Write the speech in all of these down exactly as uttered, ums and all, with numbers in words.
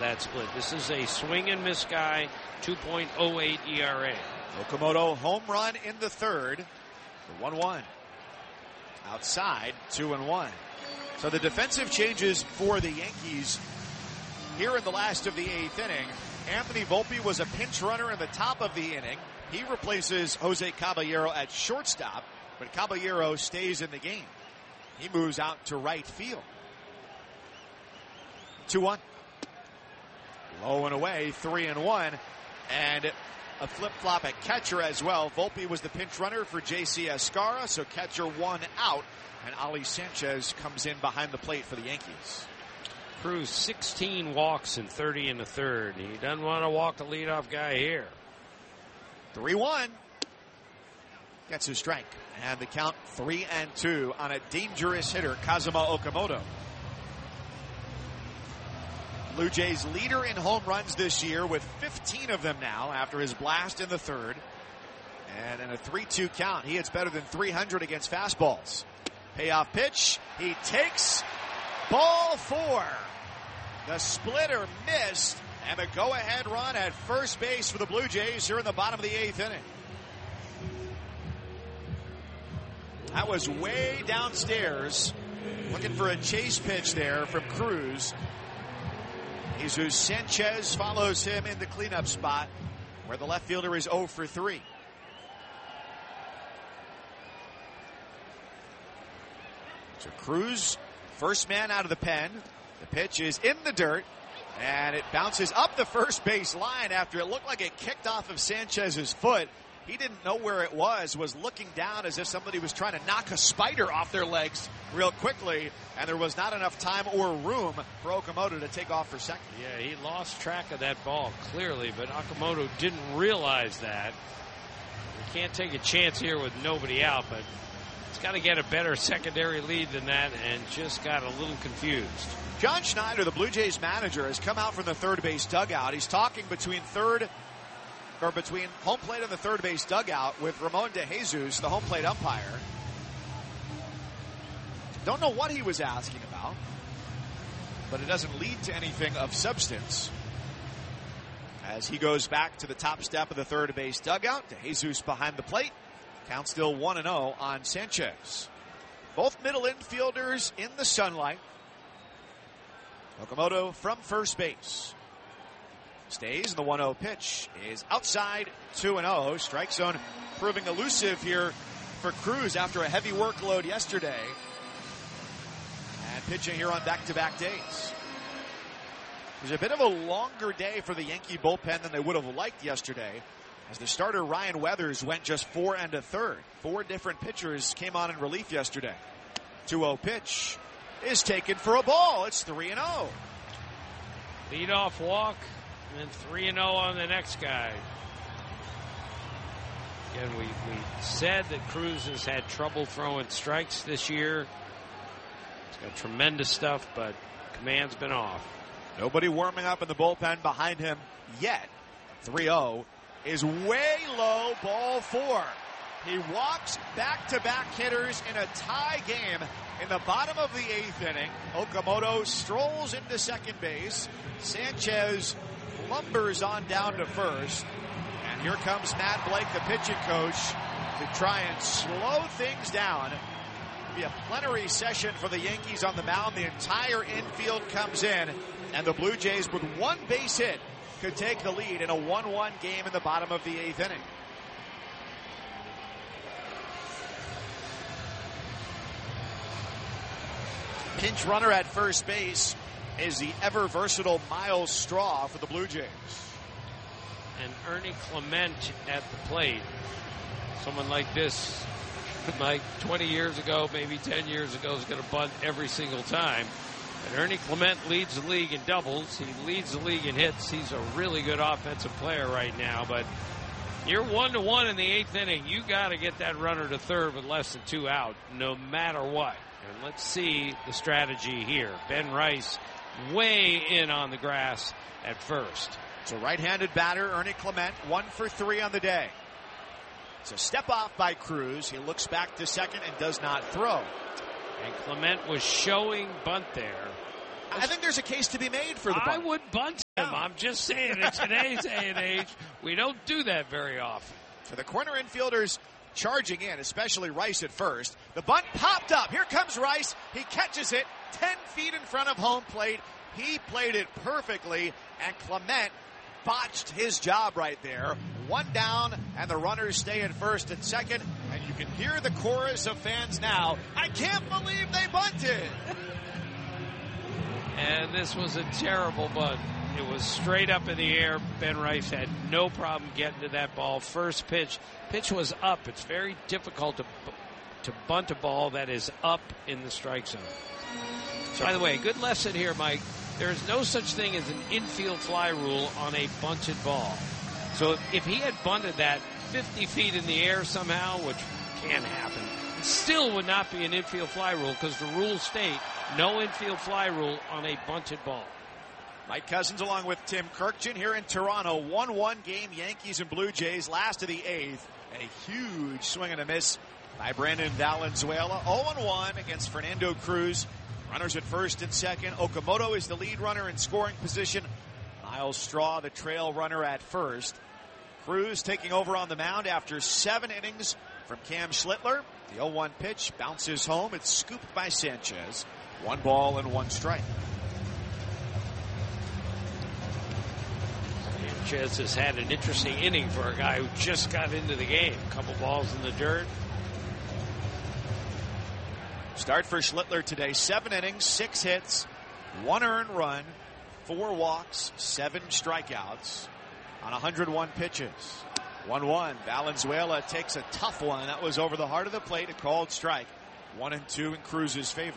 that split. This is a swing and miss guy, two point oh eight E R A. Okamoto home run in the third. The one one. Outside, two and one. So the defensive changes for the Yankees here in the last of the eighth inning. Anthony Volpe was a pinch runner in the top of the inning. He replaces Jose Caballero at shortstop, but Caballero stays in the game. He moves out to right field. two one. Low and away, three and one. And a flip-flop at catcher as well. Volpe was the pinch runner for J C Escarra, so catcher one out. And Ali Sanchez comes in behind the plate for the Yankees. Cruz, sixteen walks and thirty in the third. He doesn't want to walk the leadoff guy here. three one. Gets his strike. And the count three and two on a dangerous hitter, Kazuma Okamoto. Blue Jays leader in home runs this year with fifteen of them now after his blast in the third. And in a three two count, he hits better than three hundred against fastballs. Payoff pitch. He takes ball four. The splitter missed, and the go-ahead run at first base for the Blue Jays here in the bottom of the eighth inning. That was way downstairs. Looking for a chase pitch there from Cruz. Jesus Sanchez follows him in the cleanup spot where the left fielder is oh for three. So Cruz, first man out of the pen. The pitch is in the dirt, and it bounces up the first base line after it looked like it kicked off of Sanchez's foot. He didn't know where it was, was looking down as if somebody was trying to knock a spider off their legs real quickly, and there was not enough time or room for Okamoto to take off for second. Yeah, he lost track of that ball clearly, but Okamoto didn't realize that. You can't take a chance here with nobody out, but it's got to get a better secondary lead than that, and just got a little confused. John Schneider, the Blue Jays manager, has come out from the third base dugout. He's talking between third or between home plate and the third base dugout with Ramon De Jesus, the home plate umpire. Don't know what he was asking about, but it doesn't lead to anything of substance. As he goes back to the top step of the third base dugout, De Jesus behind the plate. Count still one and oh on Sanchez. Both middle infielders in the sunlight. Okamoto from first base. Stays, and the one oh pitch is outside, two and oh. Strike zone proving elusive here for Cruz after a heavy workload yesterday. And pitching here on back-to-back days. It was a bit of a longer day for the Yankee bullpen than they would have liked yesterday, as the starter Ryan Weathers went just four and a third. Four different pitchers came on in relief yesterday. two oh pitch is taken for a ball. It's three and oh. Leadoff walk, and then three and oh on the next guy. Again, we, we said that Cruz has had trouble throwing strikes this year. He's got tremendous stuff, but command's been off. Nobody warming up in the bullpen behind him yet. three oh is way low, ball four. He walks back-to-back hitters in a tie game in the bottom of the eighth inning. Okamoto strolls into second base. Sanchez lumbers on down to first. And here comes Matt Blake, the pitching coach, to try and slow things down. It'll be a plenary session for the Yankees on the mound. The entire infield comes in, and the Blue Jays, with one base hit, could take the lead in a one one game in the bottom of the eighth inning. Pinch runner at first base is the ever versatile Miles Straw for the Blue Jays. And Ernie Clement at the plate. Someone like this, like twenty years ago, maybe ten years ago, is going to bunt every single time. And Ernie Clement leads the league in doubles. He leads the league in hits. He's a really good offensive player right now. But you're one to one in the eighth inning. You got to get that runner to third with less than two out, no matter what. And let's see the strategy here. Ben Rice way in on the grass at first. It's a right-handed batter, Ernie Clement, one for three on the day. It's a step off by Cruz. He looks back to second and does not throw. And Clement was showing bunt there. I think there's a case to be made for the bunt. I would bunt him. Yeah. I'm just saying, in today's day and age, we don't do that very often. For the corner infielders charging in, especially Rice at first. The bunt popped up. Here comes Rice. He catches it ten feet in front of home plate. He played it perfectly, and Clement botched his job right there. One down, and the runners stay at first and second, and you can hear the chorus of fans now. I can't believe they bunted. And this was a terrible bunt. It was straight up in the air. Ben Rice had no problem getting to that ball. First pitch. Pitch was up. It's very difficult to to bunt a ball that is up in the strike zone. By the way, good lesson here, Mike. There is no such thing as an infield fly rule on a bunted ball. So if he had bunted that fifty feet in the air somehow, which can happen, it still would not be an infield fly rule because the rules state no infield fly rule on a bunted ball. Mike Cousins along with Tim Kirkjian here in Toronto. one one game, Yankees and Blue Jays, last of the eighth. A huge swing and a miss by Brandon Valenzuela. oh and one against Fernando Cruz. Runners at first and second. Okamoto is the lead runner in scoring position. Miles Straw, the trail runner at first. Cruz taking over on the mound after seven innings from Cam Schlittler. The oh one pitch bounces home. It's scooped by Sanchez. One ball and one strike. Sanchez has had an interesting inning for a guy who just got into the game. A couple balls in the dirt. Start for Schlittler today. Seven innings, six hits, one earned run, four walks, seven strikeouts on one hundred one pitches. one one. Valenzuela takes a tough one. That was over the heart of the plate. A called strike. One and two in Cruz's favor.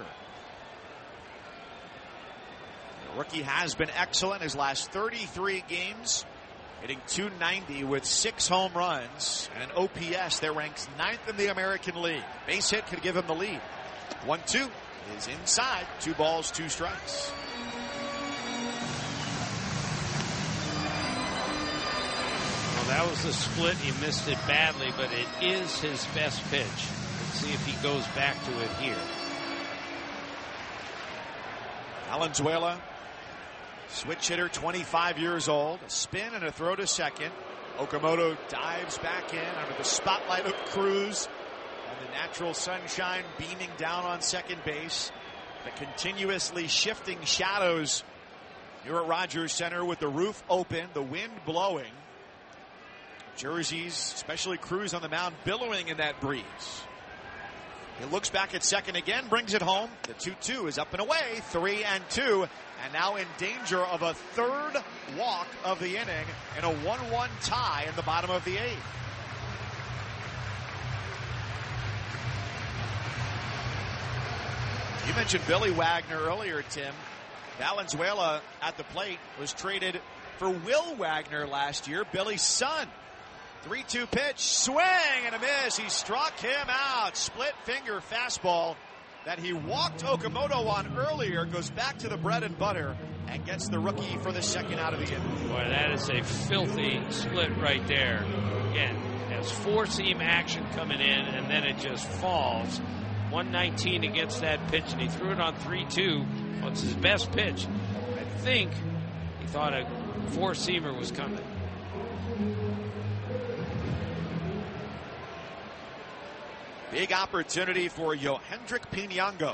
The rookie has been excellent his last thirty-three games, hitting two ninety with six home runs and an O P S that ranks ninth in the American League. Base hit could give him the lead. one two is inside. Two balls, two strikes. Well, that was the split. He missed it badly, but it is his best pitch. Let's see if he goes back to it here. Valenzuela, switch hitter, twenty-five years old. A spin and a throw to second. Okamoto dives back in under the spotlight of Cruz. And the natural sunshine beaming down on second base. The continuously shifting shadows here at Rogers Center with the roof open, the wind blowing. Jerseys, especially Cruz on the mound, billowing in that breeze. He looks back at second again, brings it home. The two two is up and away, three and two, and now in danger of a third walk of the inning in a one one tie in the bottom of the eighth. You mentioned Billy Wagner earlier, Tim. Valenzuela at the plate was traded for Will Wagner last year, Billy's son. three two pitch, swing and a miss. He struck him out. Split finger fastball that he walked Okamoto on earlier, goes back to the bread and butter and gets the rookie for the second out of the inning. Boy, that is a filthy split right there. Again, has four-seam action coming in, and then it just falls. one nineteen against that pitch, and he threw it on three two. Well, it's his best pitch. I think he thought a four-seamer was coming. Big opportunity for Yohendrick Pinango.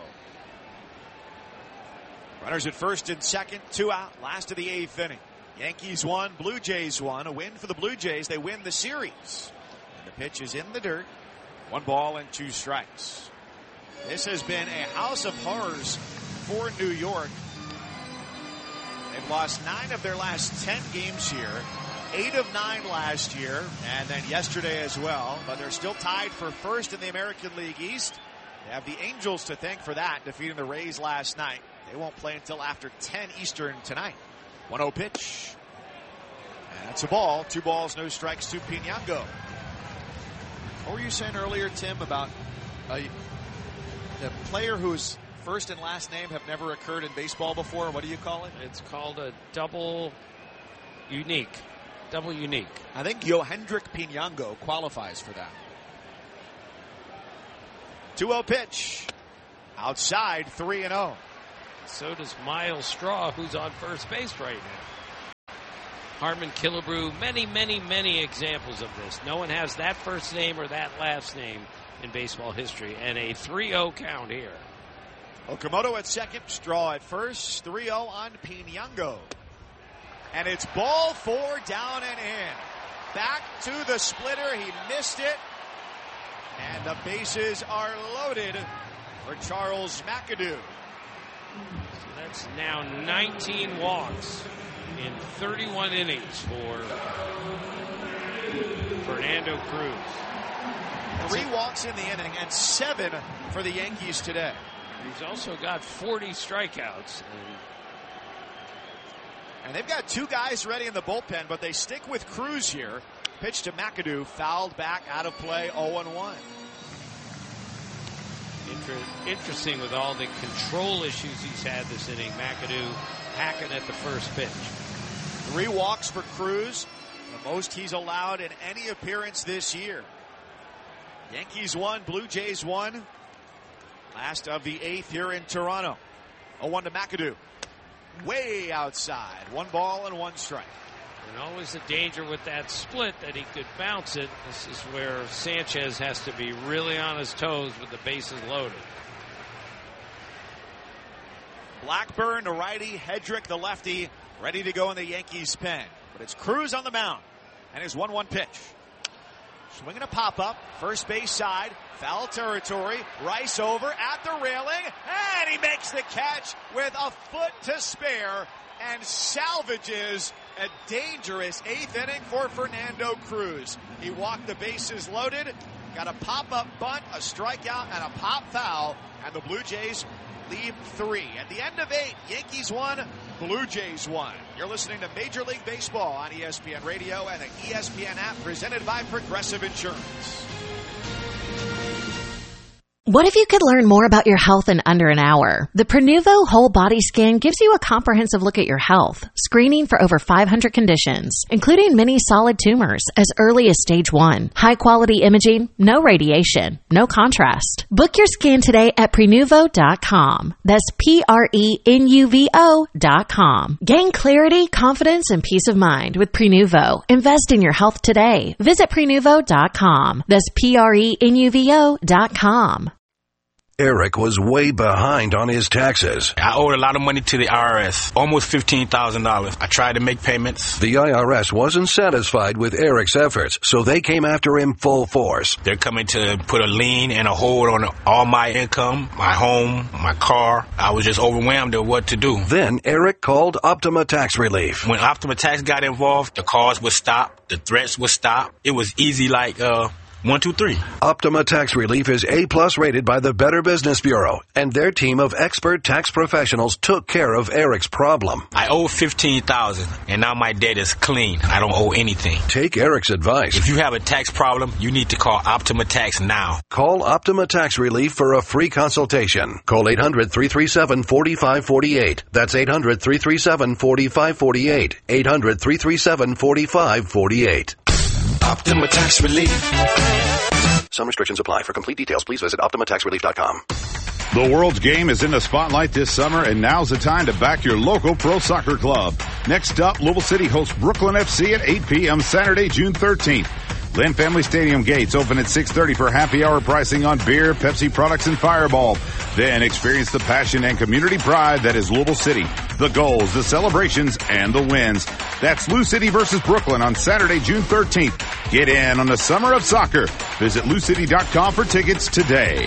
Runners at first and second, two out, last of the eighth inning. Yankees won, Blue Jays won. A win for the Blue Jays. They win the series. And the pitch is in the dirt. One ball and two strikes. This has been a house of horrors for New York. They've lost nine of their last ten games here. Eight of nine last year, and then yesterday as well. But they're still tied for first in the American League East. They have the Angels to thank for that, defeating the Rays last night. They won't play until after ten Eastern tonight. one oh pitch. And that's a ball. Two balls, no strikes to Pinango. What were you saying earlier, Tim, about a, a player whose first and last name have never occurred in baseball before? What do you call it? It's called a double unique. Double unique. I think Yohendrick Pinango qualifies for that. two oh pitch. Outside, three and oh. So does Miles Straw, who's on first base right now. Harmon Killebrew, many, many, many examples of this. No one has that first name or that last name in baseball history. And a three oh count here. Okamoto at second, Straw at first, three oh on Pinango. And it's ball four down and in. Back to the splitter, he missed it. And the bases are loaded for Charles McAdoo. So that's now nineteen walks in thirty-one innings for Fernando Cruz. Three walks in the inning and seven for the Yankees today. He's also got forty strikeouts. And, and they've got two guys ready in the bullpen, but they stick with Cruz here. Pitch to McAdoo, fouled back, out of play, oh and one. Inter- interesting with all the control issues he's had this inning. McAdoo hacking at the first pitch. Three walks for Cruz, the most he's allowed in any appearance this year. Yankees won, Blue Jays won. Last of the eighth here in Toronto. oh one to McAdoo. Way outside. One ball and one strike. And always the danger with that split that he could bounce it. This is where Sanchez has to be really on his toes with the bases loaded. Blackburn, the righty, Hedrick, the lefty, ready to go in the Yankees' pen. But it's Cruz on the mound. And his one one pitch. Swinging a pop-up, first base side, foul territory, Rice over at the railing, and he makes the catch with a foot to spare and salvages a dangerous eighth inning for Fernando Cruz. He walked the bases loaded, got a pop-up bunt, a strikeout, and a pop foul, and the Blue Jays lead three. At the end of eight, Yankees won, Blue Jays won. You're listening to Major League Baseball on E S P N Radio and the E S P N app, presented by Progressive Insurance. What if you could learn more about your health in under an hour? The Prenuvo Whole Body Scan gives you a comprehensive look at your health, screening for over five hundred conditions, including many solid tumors as early as stage one. High quality imaging, no radiation, no contrast. Book your scan today at Prenuvo dot com. That's P R E N U V O dot com. Gain clarity, confidence, and peace of mind with Prenuvo. Invest in your health today. Visit Prenuvo dot com. That's P R E N U V O dot com. Eric was way behind on his taxes. I owed a lot of money to the I R S, almost fifteen thousand dollars. I tried to make payments. The I R S wasn't satisfied with Eric's efforts, so they came after him full force. They're coming to put a lien and a hold on all my income, my home, my car. I was just overwhelmed at what to do. Then Eric called Optima Tax Relief. When Optima Tax got involved, the calls would stop, the threats would stop. It was easy like, uh... One, two, three. Optima Tax Relief is A-plus rated by the Better Business Bureau, and their team of expert tax professionals took care of Eric's problem. I owe fifteen thousand dollars, and now my debt is clean. I don't owe anything. Take Eric's advice. If you have a tax problem, you need to call Optima Tax now. Call Optima Tax Relief for a free consultation. Call eight hundred, three three seven, four five four eight. That's eight hundred, three three seven, four five four eight. eight hundred, three three seven, four five four eight. Optima Tax Relief. Some restrictions apply. For complete details, please visit Optima Tax Relief dot com. The World's Game is in the spotlight this summer, and now's the time to back your local pro soccer club. Next up, Louisville City hosts Brooklyn F C at eight p.m. Saturday, June thirteenth. Lynn Family Stadium gates open at six thirty for happy hour pricing on beer, Pepsi products, and Fireball. Then experience the passion and community pride that is Louisville City. The goals, the celebrations, and the wins. That's Lou City versus Brooklyn on Saturday, June thirteenth. Get in on the summer of soccer. Visit Lou City dot com for tickets today.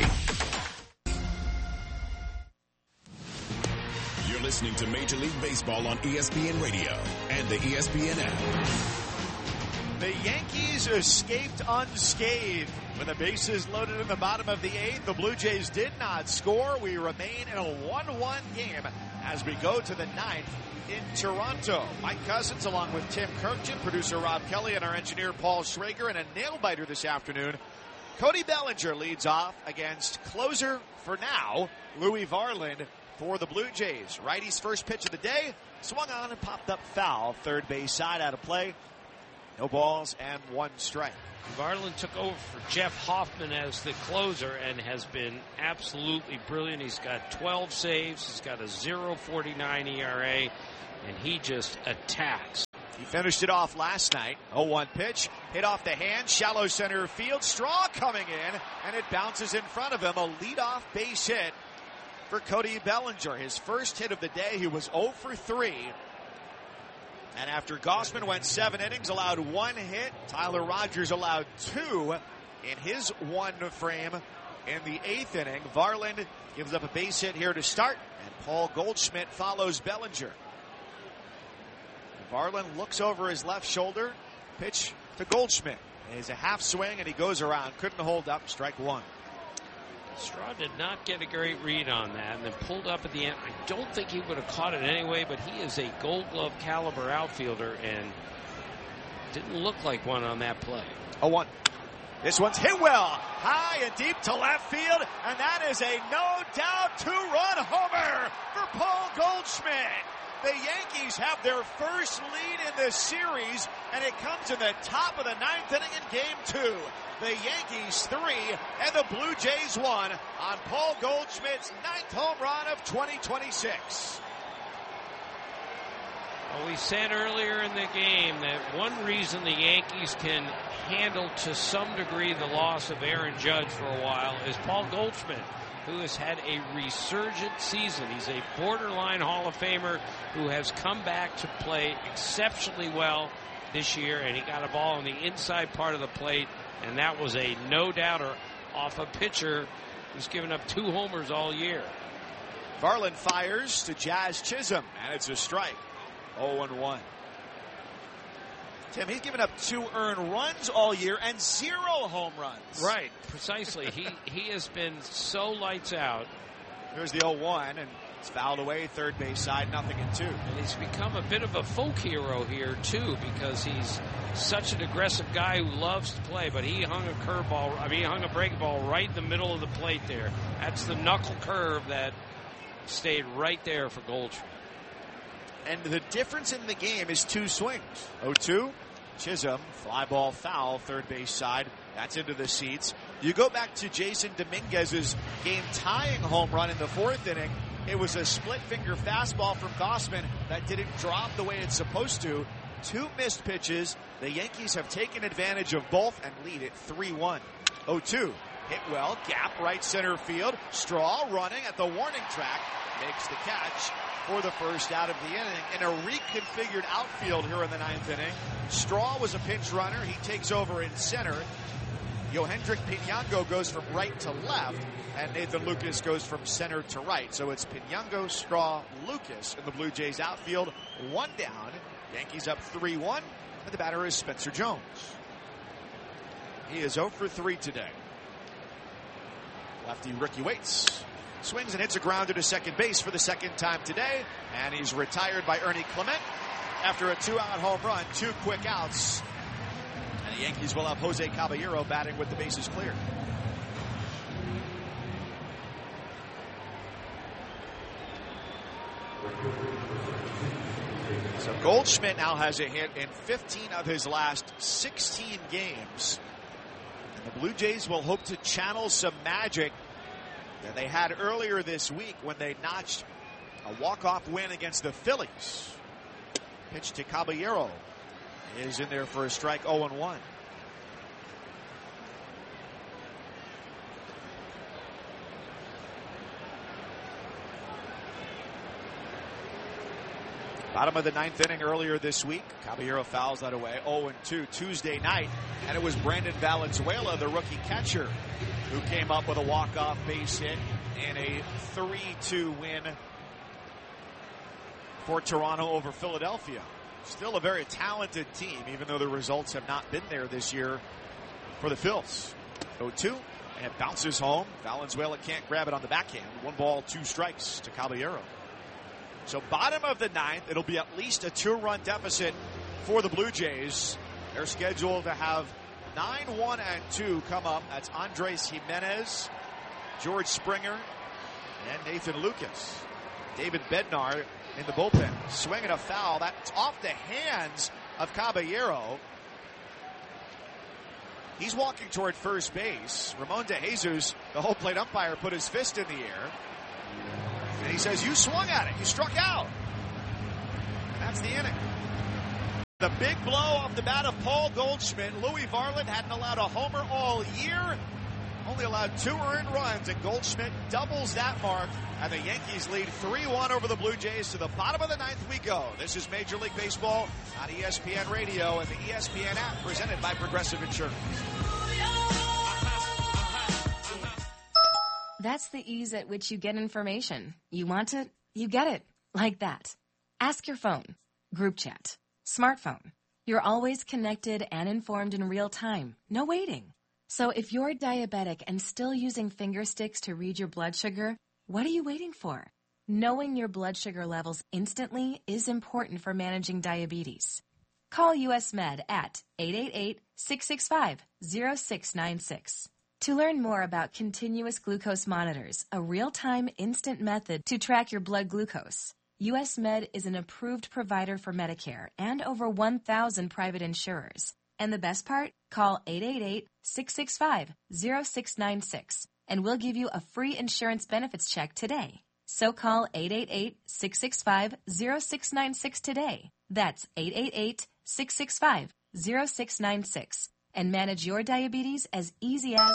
You're listening to Major League Baseball on E S P N Radio and the E S P N app. The Yankees escaped unscathed with the bases loaded in the bottom of the eighth. The Blue Jays did not score. We remain in a one one game as we go to the ninth in Toronto. Mike Cousins along with Tim Kirkjian, producer Rob Kelly, and our engineer Paul Schrager, and a nail-biter this afternoon. Cody Bellinger leads off against closer, for now, Louis Varland for the Blue Jays. Righty's first pitch of the day, swung on and popped up foul. Third base side out of play. No balls and one strike. Varland took over for Jeff Hoffman as the closer and has been absolutely brilliant. He's got twelve saves. He's got a point oh four nine E R A, and he just attacks. He finished it off last night. oh one pitch, hit off the hand, shallow center field. Straw coming in, and it bounces in front of him. A leadoff base hit for Cody Bellinger. His first hit of the day. He was oh for three. And after Gausman went seven innings, allowed one hit, Tyler Rogers allowed two in his one frame in the eighth inning. Varland gives up a base hit here to start, and Paul Goldschmidt follows Bellinger. Varland looks over his left shoulder, pitch to Goldschmidt. He's a half swing, and he goes around. Couldn't hold up, strike one. Straw did not get a great read on that and then pulled up at the end. I don't think he would have caught it anyway, but he is a Gold Glove caliber outfielder and didn't look like one on that play. oh one. This one's hit well, high and deep to left field, and that is a no-doubt two-run homer for Paul Goldschmidt. The Yankees have their first lead in this series, and it comes in the top of the ninth inning in game two. The Yankees three and the Blue Jays one on Paul Goldschmidt's ninth home run of twenty twenty-six. Well, we said earlier in the game that one reason the Yankees can handle to some degree the loss of Aaron Judge for a while is Paul Goldschmidt, who has had a resurgent season. He's a borderline Hall of Famer who has come back to play exceptionally well this year, and he got a ball on the inside part of the plate, and that was a no-doubter off a pitcher who's given up two homers all year. Varland fires to Jazz Chisholm, and it's a strike. oh one. Tim, he's given up two earned runs all year and zero home runs. Right, precisely. he he has been so lights out. Here's the oh one, and it's fouled away, third base side, nothing in two. And he's become a bit of a folk hero here, too, because he's such an aggressive guy who loves to play, but he hung a curveball, I mean, he hung a breaking ball right in the middle of the plate there. That's the knuckle curve that stayed right there for Goldschmidt. And the difference in the game is two swings. oh two, Chisholm, fly ball foul, third base side. That's into the seats. You go back to Jason Dominguez's game-tying home run in the fourth inning. It was a split-finger fastball from Gausman that didn't drop the way it's supposed to. Two missed pitches. The Yankees have taken advantage of both and lead it three one. oh two, hit well, gap right center field. Straw running at the warning track. Makes the catch for the first out of the inning in a reconfigured outfield here in the ninth inning. Straw was a pinch runner. He takes over in center. Yohendrick Pinango goes from right to left, and Nathan Lucas goes from center to right. So it's Pinango, Straw, Lucas in the Blue Jays outfield. One down. Yankees up three one, and the batter is Spencer Jones. He is oh for three today. Lefty Ricky Waits swings and hits a grounder to second base for the second time today, and he's retired by Ernie Clement after a two-out home run, two quick outs. And the Yankees will have Jose Caballero batting with the bases clear. So Goldschmidt now has a hit in fifteen of his last sixteen games. And the Blue Jays will hope to channel some magic that they had earlier this week when they notched a walk-off win against the Phillies. Pitch to Caballero is in there for a strike, oh one. Bottom of the ninth inning earlier this week. Caballero fouls that away. oh two Tuesday night. And it was Brandon Valenzuela, the rookie catcher, who came up with a walk-off base hit in a three two win for Toronto over Philadelphia. Still a very talented team, even though the results have not been there this year for the Phils. oh two, and it bounces home. Valenzuela can't grab it on the backhand. One ball, two strikes to Caballero. So bottom of the ninth, it'll be at least a two-run deficit for the Blue Jays. They're scheduled to have nine one and two come up. That's Andres Jimenez, George Springer, and Nathan Lucas. David Bednar in the bullpen. Swinging a foul. That's off the hands of Caballero. He's walking toward first base. Ramon De Jesus, the home plate umpire, put his fist in the air. And he says, you swung at it. You struck out. And that's the inning. The big blow off the bat of Paul Goldschmidt. Louis Varland hadn't allowed a homer all year. Only allowed two earned runs, and Goldschmidt doubles that mark. And the Yankees lead three one over the Blue Jays. To the bottom of the ninth we go. This is Major League Baseball on E S P N Radio and the E S P N app, presented by Progressive Insurance. That's the ease at which you get information. You want it, you get it. Like that. Ask your phone. Group chat. Smartphone. You're always connected and informed in real time. No waiting. So if you're diabetic and still using finger sticks to read your blood sugar, what are you waiting for? Knowing your blood sugar levels instantly is important for managing diabetes. Call U S Med at eight eight eight, six six five, zero six nine six. To learn more about continuous glucose monitors, a real-time instant method to track your blood glucose, U S Med is an approved provider for Medicare and over one thousand private insurers. And the best part? Call eight eight eight, six six five, zero six nine six and we'll give you a free insurance benefits check today. So call eight eight eight, six six five, zero six nine six today. That's eight eight eight, six six five, zero six nine six and manage your diabetes as easy as...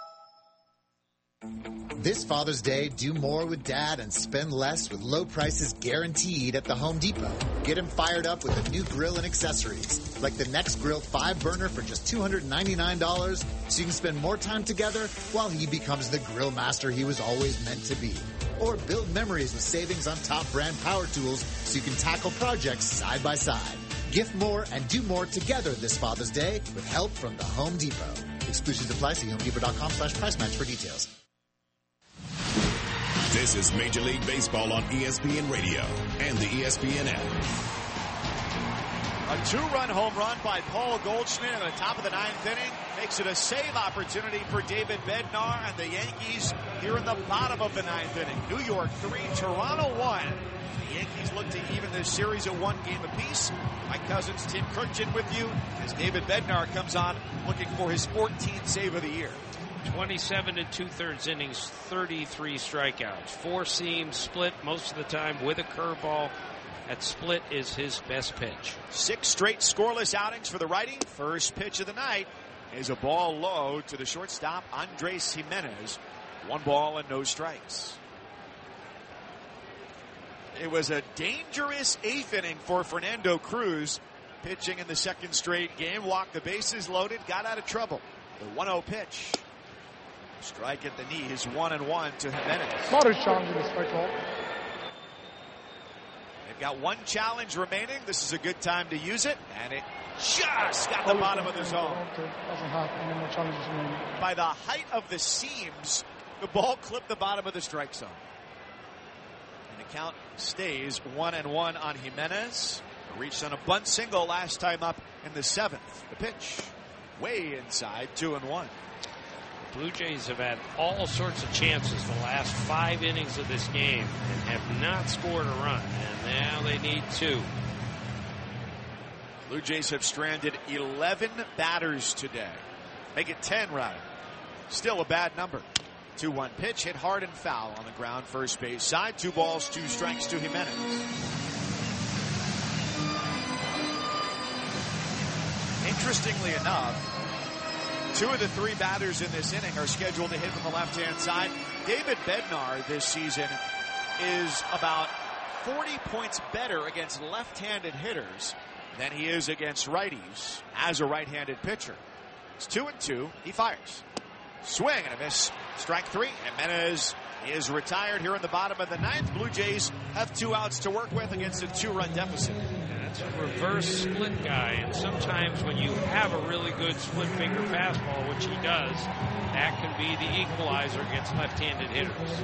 This Father's Day, do more with Dad and spend less with low prices guaranteed at the Home Depot. Get him fired up with a new grill and accessories, like the Next Grill five burner for just two hundred ninety-nine dollars, so you can spend more time together while he becomes the grill master he was always meant to be. Or build memories with savings on top brand power tools so you can tackle projects side by side. Gift more and do more together this Father's Day with help from the Home Depot. Exclusions apply. See homedepot.com slash price match for details. This is Major League Baseball on E S P N Radio and the E S P N app. A two-run home run by Paul Goldschmidt at the top of the ninth inning makes it a save opportunity for David Bednar and the Yankees here in the bottom of the ninth inning. New York three, Toronto one. The Yankees look to even this series at one game apiece. Mike Cousins, Tim Kurkjian with you as David Bednar comes on looking for his fourteenth save of the year. twenty-seven and two-thirds innings, thirty-three strikeouts. Four seam split most of the time with a curveball. That split is his best pitch. Six straight scoreless outings for the righty. First pitch of the night is a ball low to the shortstop, Andres Gimenez. One ball and no strikes. It was a dangerous eighth inning for Fernando Cruz. Pitching in the second straight game. Walked the bases loaded. Got out of trouble. The one oh pitch. Strike at the knee is one and one to Gimenez. Lot of challenge in the strike ball. They've got one challenge remaining. This is a good time to use it, and it just got the bottom of the zone. Doesn't have any more challenges remaining. By the height of the seams, the ball clipped the bottom of the strike zone. And the count stays one and one on Gimenez. Reached on a bunt single last time up in the seventh. The pitch way inside, two and one. Blue Jays have had all sorts of chances the last five innings of this game and have not scored a run, and now they need two. Blue Jays have stranded eleven batters today. Make it ten, rather. Still a bad number. two one pitch, hit hard and foul on the ground first base side. Two balls, two strikes to Gimenez. Interestingly enough, two of the three batters in this inning are scheduled to hit from the left-hand side. David Bednar this season is about forty points better against left-handed hitters than he is against righties as a right-handed pitcher. It's two and two. He fires. Swing and a miss. Strike three. Gimenez is retired here in the bottom of the ninth. Blue Jays have two outs to work with against a two-run deficit. That's a reverse split guy, and sometimes when you have a really good split finger fastball, which he does, that can be the equalizer against left-handed hitters.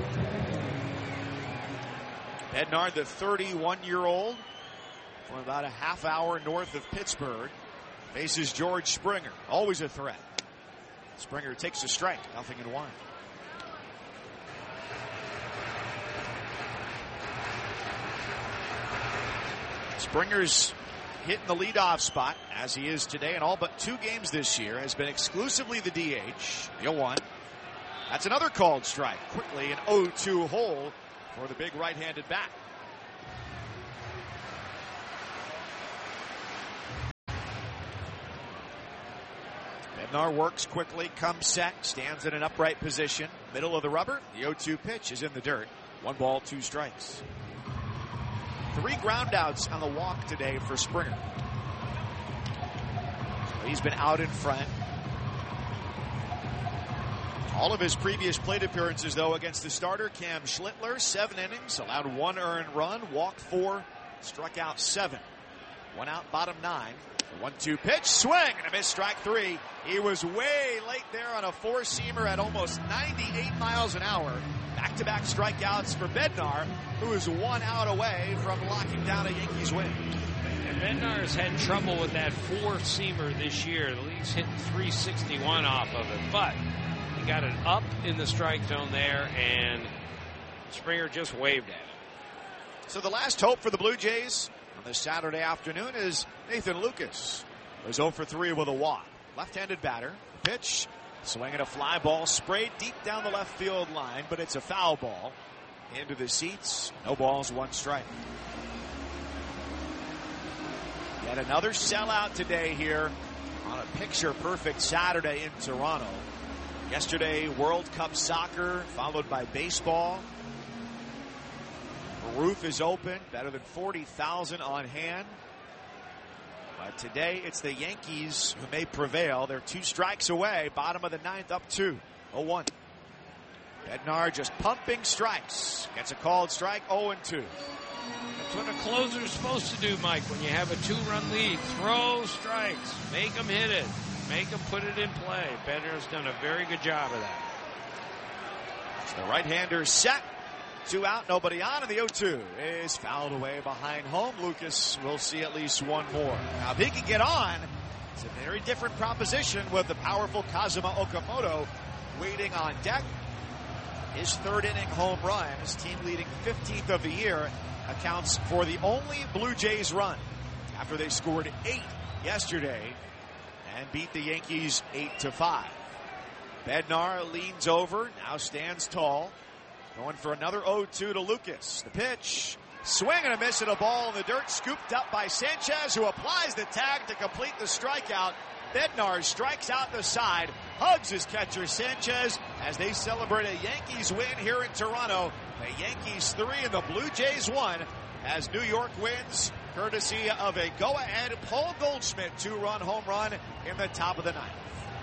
Bednar, the thirty-one-year-old, from about a half hour north of Pittsburgh, faces George Springer. Always a threat. Springer takes a strike, nothing in one. Springer's hitting the leadoff spot, as he is today in all but two games this year, has been exclusively the D H. The oh one. That's another called strike. Quickly an oh two hole for the big right-handed bat. Bednar works quickly, comes set, stands in an upright position. Middle of the rubber. The oh two pitch is in the dirt. One ball, two strikes. Three groundouts on the walk today for Springer. He's been out in front. All of his previous plate appearances, though, against the starter, Cam Schlittler, seven innings, allowed one earned run, walked four, struck out seven. One out, bottom nine. One two pitch, swing, and a miss, strike three. He was way late there on a four-seamer at almost ninety-eight miles an hour. Back-to-back strikeouts for Bednar, who is one out away from locking down a Yankees win. And Bednar has had trouble with that four-seamer this year. The league's hitting three sixty-one off of it, but he got it up in the strike zone there, and Springer just waved at it. So the last hope for the Blue Jays on this Saturday afternoon is Nathan Lucas. Was oh for three with a walk. Left-handed batter. Pitch. Swinging a fly ball sprayed deep down the left field line, but it's a foul ball. Into the seats. No balls, one strike. Yet another sellout today here on a picture-perfect Saturday in Toronto. Yesterday, World Cup soccer, followed by baseball. The roof is open, better than forty thousand on hand. But today, it's the Yankees who may prevail. They're two strikes away, bottom of the ninth, up two. oh one. Bednar just pumping strikes. Gets a called strike, oh and two. That's what a closer's supposed to do, Mike, when you have a two-run lead. Throw strikes. Make them hit it. Make them put it in play. Bednar's done a very good job of that. So the right-hander set. Two out, nobody on, and the oh two is fouled away behind home. Lucas will see at least one more. Now, if he can get on, it's a very different proposition with the powerful Kazuma Okamoto waiting on deck. His third inning home run, his team leading fifteenth of the year, accounts for the only Blue Jays run after they scored eight yesterday and beat the Yankees eight to five. Bednar leans over, now stands tall. Going for another oh two to Lucas. The pitch. Swing and a miss at a ball in the dirt. Scooped up by Sanchez, who applies the tag to complete the strikeout. Bednar strikes out the side. Hugs his catcher Sanchez as they celebrate a Yankees win here in Toronto. The Yankees three and the Blue Jays one as New York wins courtesy of a go-ahead Paul Goldschmidt two-run home run in the top of the ninth.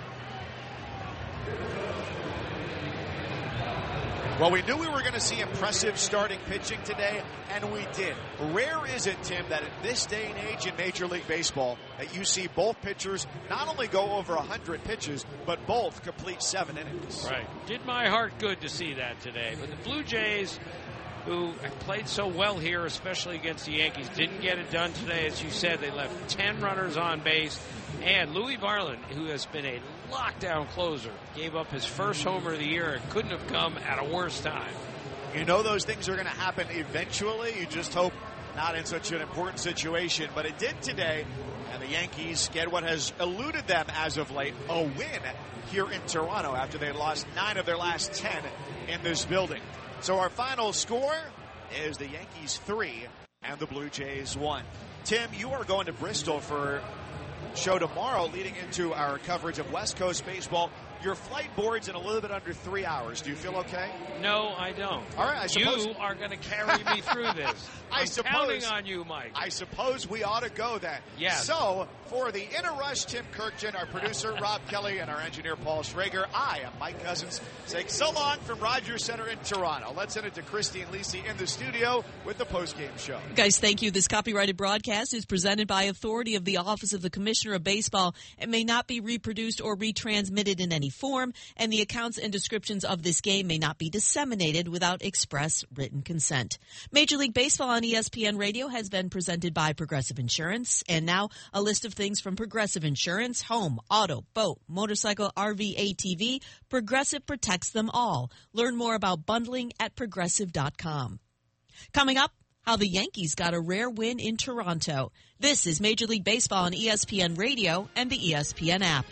Well, we knew we were going to see impressive starting pitching today, and we did. Rare is it, Tim, that in this day and age in Major League Baseball, that you see both pitchers not only go over one hundred pitches, but both complete seven innings. Right. Did my heart good to see that today. But the Blue Jays, who played so well here, especially against the Yankees, didn't get it done today. As you said, they left ten runners on base. And Louis Varland, who has been a lockdown closer, gave up his first homer of the year and couldn't have come at a worse time. You know those things are going to happen eventually. You just hope not in such an important situation. But it did today, and the Yankees get what has eluded them as of late, a win here in Toronto after they lost nine of their last ten in this building. So our final score is the Yankees three and the Blue Jays one. Tim, you are going to Bristol for show tomorrow leading into our coverage of West Coast baseball. Your flight board's in a little bit under three hours. Do you feel okay? No, I don't. All right, I suppose you are going to carry me through this. I I'm suppose, counting on you, Mike. I suppose we ought to go then. Yes. So, for the In a Rush, Tim Kirkjian, our producer Rob Kelly, and our engineer Paul Schrager, I am Mike Cousins saying so long from Rogers Center in Toronto. Let's send it to Christine Lisi in the studio with the postgame show. Guys, thank you. This copyrighted broadcast is presented by authority of the Office of the Commissioner of Baseball and may not be reproduced or retransmitted in any form, and the accounts and descriptions of this game may not be disseminated without express written consent. Major League Baseball on E S P N Radio has been presented by Progressive Insurance. And now, a list of things from Progressive Insurance: home, auto, boat, motorcycle, R V, A T V. Progressive protects them all. Learn more about bundling at progressive dot com. Coming up, how the Yankees got a rare win in Toronto. This is Major League Baseball on E S P N Radio and the E S P N app.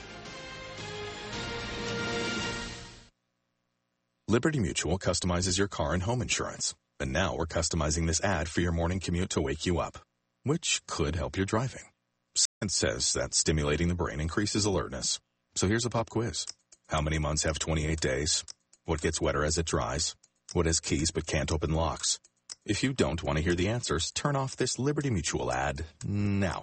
Liberty Mutual customizes your car and home insurance. And now we're customizing this ad for your morning commute to wake you up, which could help your driving. Science says that stimulating the brain increases alertness. So here's a pop quiz. How many months have twenty-eight days? What gets wetter as it dries? What has keys but can't open locks? If you don't want to hear the answers, turn off this Liberty Mutual ad now.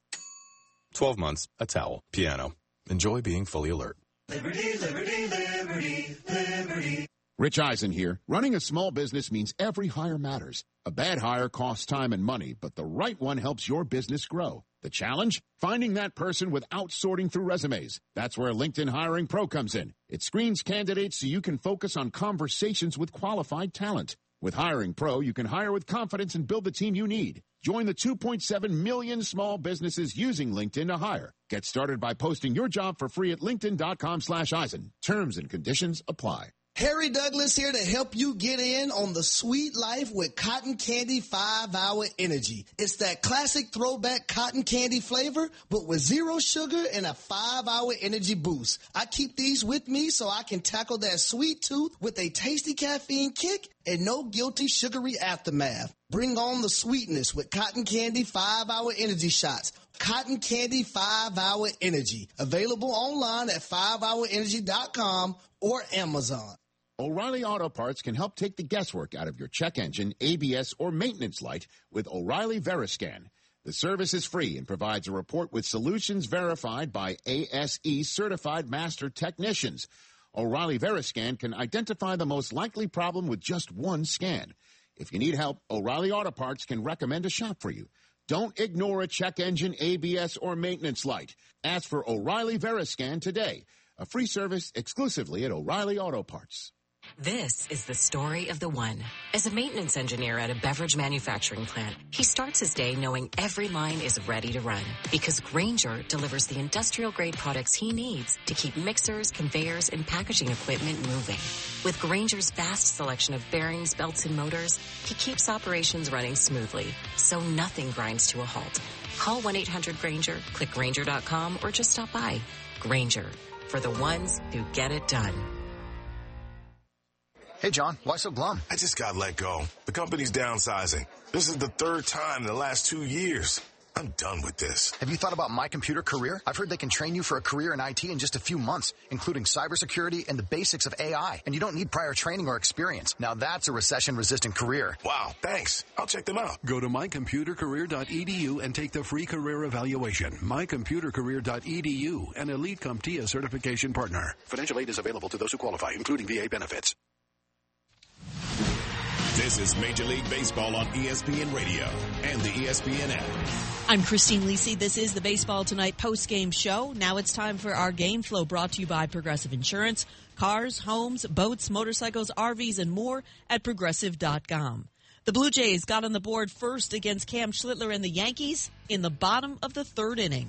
twelve months, a towel, piano. Enjoy being fully alert. Liberty, liberty, liberty, liberty. Rich Eisen here. Running a small business means every hire matters. A bad hire costs time and money, but the right one helps your business grow. The challenge? Finding that person without sorting through resumes. That's where LinkedIn Hiring Pro comes in. It screens candidates so you can focus on conversations with qualified talent. With Hiring Pro, you can hire with confidence and build the team you need. Join the two point seven million small businesses using LinkedIn to hire. Get started by posting your job for free at linkedin.com slash Eisen. Terms and conditions apply. Harry Douglas here to help you get in on the sweet life with Cotton Candy five hour Energy. It's that classic throwback cotton candy flavor, but with zero sugar and a five hour energy boost. I keep these with me so I can tackle that sweet tooth with a tasty caffeine kick and no guilty sugary aftermath. Bring on the sweetness with Cotton Candy five hour Energy shots. Cotton Candy five hour Energy. Available online at five hour energy dot com or Amazon. O'Reilly Auto Parts can help take the guesswork out of your check engine, A B S, or maintenance light with O'Reilly Veriscan. The service is free and provides a report with solutions verified by A S E certified master technicians. O'Reilly Veriscan can identify the most likely problem with just one scan. If you need help, O'Reilly Auto Parts can recommend a shop for you. Don't ignore a check engine, A B S, or maintenance light. Ask for O'Reilly Veriscan today. A free service exclusively at O'Reilly Auto Parts. This is the story of the one. As a maintenance engineer at a beverage manufacturing plant, he starts his day knowing every line is ready to run because Grainger delivers the industrial-grade products he needs to keep mixers, conveyors, and packaging equipment moving. With Grainger's vast selection of bearings, belts, and motors, he keeps operations running smoothly, so nothing grinds to a halt. Call one eight hundred Grainger, click Grainger dot com, or just stop by. Grainger, for the ones who get it done. Hey, John, why so glum? I just got let go. The company's downsizing. This is the third time in the last two years. I'm done with this. Have you thought about My Computer Career? I've heard they can train you for a career in I T in just a few months, including cybersecurity and the basics of A I. And you don't need prior training or experience. Now that's a recession-resistant career. Wow, thanks. I'll check them out. Go to my computer career dot e d u and take the free career evaluation. my computer career dot e d u, an Elite CompTIA certification partner. Financial aid is available to those who qualify, including V A benefits. This is Major League Baseball on E S P N Radio and the E S P N app. I'm Christine Lisi. This is the Baseball Tonight post-game show. Now it's time for our game flow brought to you by Progressive Insurance. Cars, homes, boats, motorcycles, R Vs, and more at progressive dot com. The Blue Jays got on the board first against Cam Schlittler and the Yankees in the bottom of the third inning.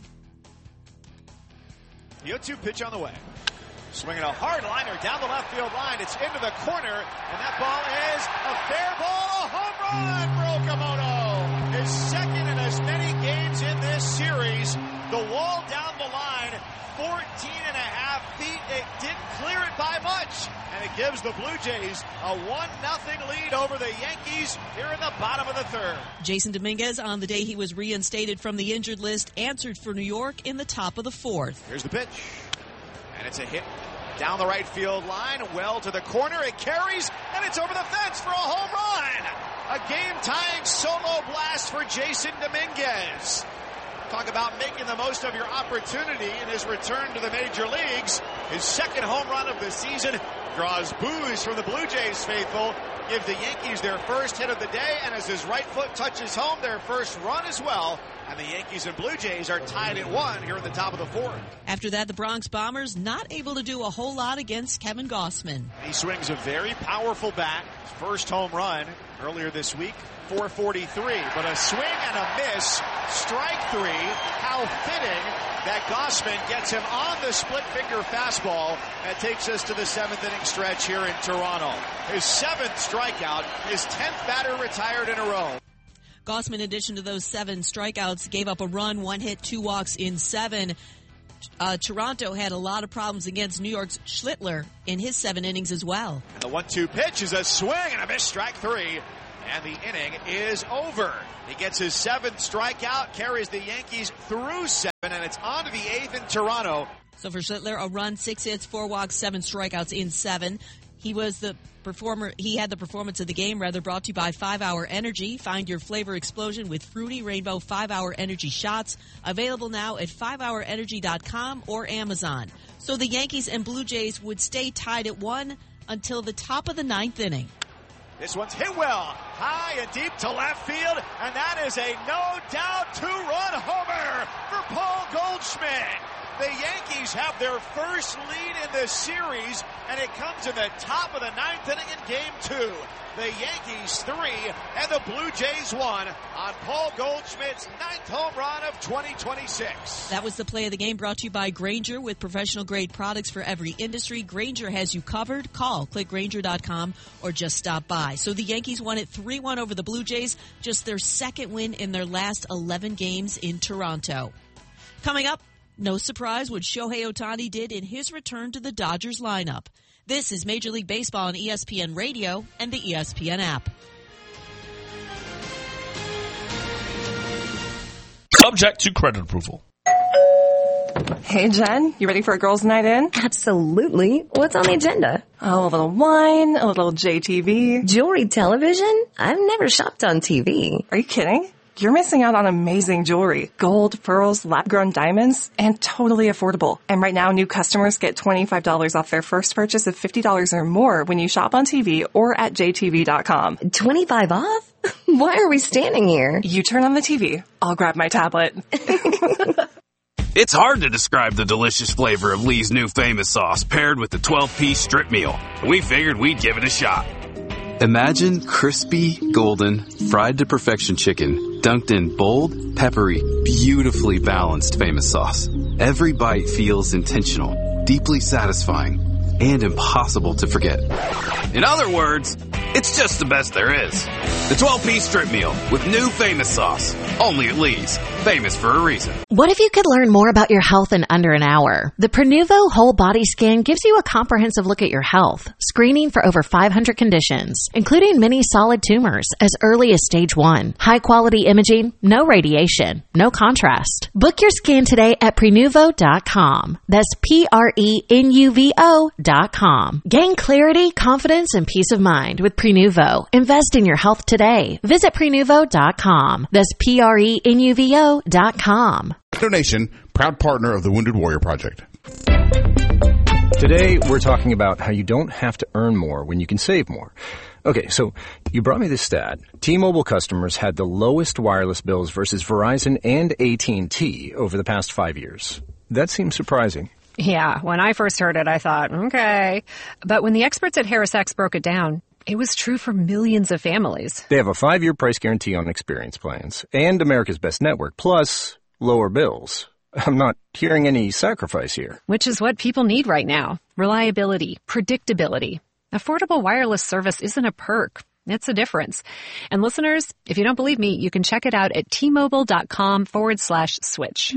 The oh two pitch on the way. Swinging a hard liner down the left field line. It's into the corner, and that ball is a fair ball. A home run for Okamoto. His second in as many games in this series. The wall down the line, fourteen and a half feet. It didn't clear it by much, and it gives the Blue Jays a one nothing lead over the Yankees here in the bottom of the third. Jason Dominguez, on the day he was reinstated from the injured list, answered for New York in the top of the fourth. Here's the pitch. And it's a hit down the right field line, well to the corner. It carries, and it's over the fence for a home run. A game-tying solo blast for Jason Dominguez. Talk about making the most of your opportunity in his return to the major leagues. His second home run of the season draws boos from the Blue Jays faithful. Gives the Yankees their first hit of the day, and as his right foot touches home, their first run as well And the Yankees and Blue Jays are tied at one here in the top of the fourth. After that, the Bronx Bombers not able to do a whole lot against Kevin Gossman. He swings a very powerful bat. His first home run earlier this week, four forty-three. But a swing and a miss, strike three. How fitting that Gossman gets him on the split finger fastball. That takes us to the seventh inning stretch here in Toronto. His seventh strikeout, his tenth batter retired in a row. Gossman, in addition to those seven strikeouts, gave up a run, one hit, two walks in seven. Uh, Toronto had a lot of problems against New York's Schlittler in his seven innings as well. And the one two pitch is a swing and a miss, strike three. And the inning is over. He gets his seventh strikeout, carries the Yankees through seven, and it's on to the eighth in Toronto. So for Schlittler, a run, six hits, four walks, seven strikeouts in seven. He was the performer. He had the performance of the game, rather, brought to you by five hour Energy. Find your flavor explosion with Fruity Rainbow five hour Energy shots. Available now at five hour energy dot com or Amazon. So the Yankees and Blue Jays would stay tied at one until the top of the ninth inning. This one's hit well, high and deep to left field, and that is a no-doubt two-run homer for Paul Goldschmidt. The Yankees have their first lead in this series, and it comes in the top of the ninth inning in game two. The Yankees three and the Blue Jays one on Paul Goldschmidt's ninth home run of twenty twenty-six. That was the play of the game, brought to you by Grainger, with professional-grade products for every industry. Grainger has you covered. Call, click Grainger dot com, or just stop by. So the Yankees won it three one over the Blue Jays, just their second win in their last eleven games in Toronto. Coming up, no surprise what Shohei Ohtani did in his return to the Dodgers lineup. This is Major League Baseball on E S P N Radio and the E S P N app. Subject to credit approval. Hey, Jen, you ready for a girls' night in? Absolutely. What's on the agenda? Oh, a little wine, a little J T V. Jewelry television? I've never shopped on T V. Are you kidding? You're missing out on amazing jewelry. Gold, pearls, lab-grown diamonds, and totally affordable. And right now, new customers get twenty-five dollars off their first purchase of fifty dollars or more when you shop on T V or at J T V dot com. twenty-five off? Why are we standing here? You turn on the T V. I'll grab my tablet. It's hard to describe the delicious flavor of Lee's new famous sauce paired with the twelve-piece strip meal. We figured we'd give it a shot. Imagine crispy, golden, fried to perfection chicken dunked in bold, peppery, beautifully balanced famous sauce. Every bite feels intentional, deeply satisfying, and impossible to forget. In other words, it's just the best there is. The twelve-piece strip meal with new famous sauce. Only at Lee's. Famous for a reason. What if you could learn more about your health in under an hour? The Prenuvo Whole Body Scan gives you a comprehensive look at your health, screening for over five hundred conditions, including many solid tumors as early as stage one. High-quality imaging, no radiation, no contrast. Book your scan today at Prenuvo dot com. That's P R E N U V O dot com. Gain clarity, confidence, and peace of mind with Prenuvo. Invest in your health today. Visit Prenuvo dot com. That's P R E N U V O dot com. Donation, proud partner of the Wounded Warrior Project. Today, we're talking about how you don't have to earn more when you can save more. Okay, so you brought me this stat. T-Mobile customers had the lowest wireless bills versus Verizon and A T and T over the past five years. That seems surprising. Yeah, when I first heard it, I thought, okay. But when the experts at HarrisX broke it down, it was true for millions of families. They have a five-year price guarantee on experience plans and America's Best Network, plus lower bills. I'm not hearing any sacrifice here. Which is what people need right now. Reliability, predictability. Affordable wireless service isn't a perk. It's a difference. And listeners, if you don't believe me, you can check it out at T-Mobile.com forward slash switch.